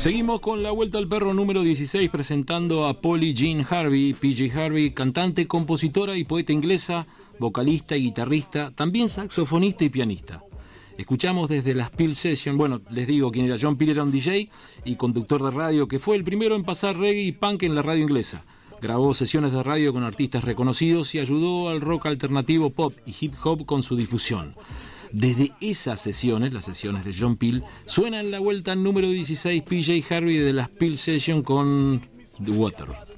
Seguimos con la Vuelta al Perro número 16 presentando a Polly Jean Harvey. PJ Harvey, cantante, compositora y poeta inglesa, vocalista y guitarrista, también saxofonista y pianista. Escuchamos desde las Peel Sessions, bueno, les digo quién era. John Peel era un DJ y conductor de radio que fue el primero en pasar reggae y punk en la radio inglesa. Grabó sesiones de radio con artistas reconocidos y ayudó al rock alternativo, pop y hip hop con su difusión. Desde esas sesiones, las sesiones de John Peel, suena en la vuelta número 16 PJ Harvey de las Peel Sessions con The Water.